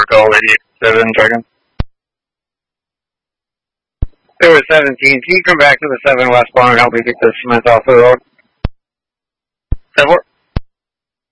Echo 87 Dragon. There was 17. Can you come back to the 7 westbound and help me get the cement off the road? 7-4.